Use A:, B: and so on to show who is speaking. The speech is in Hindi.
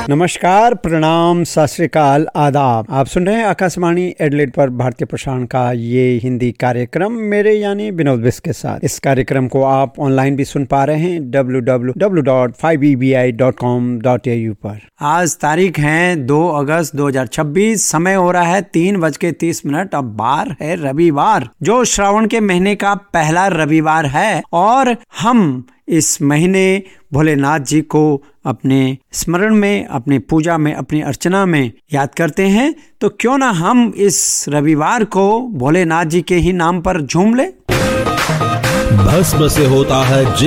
A: नमस्कार, प्रणाम, सत श्री अकाल, आदाब। आप सुन रहे हैं आकाशवाणी एडिलेड पर भारतीय प्रसारण का ये हिंदी कार्यक्रम मेरे यानी विनोद बिष्ट के साथ। इस कार्यक्रम को आप ऑनलाइन भी सुन पा रहे हैं www.5ebi.com.au पर। आज तारीख है 2 अगस्त 2026। समय हो रहा है 3:30। अब बार है रविवार, जो श्रावण के महीने का पहला रविवार है और हम इस महीने भोलेनाथ जी को अपने स्मरण में, अपनी पूजा में, अपनी अर्चना में याद करते हैं। तो क्यों ना हम इस रविवार को भोलेनाथ जी के ही नाम पर झूम ले।
B: भस्म से होता है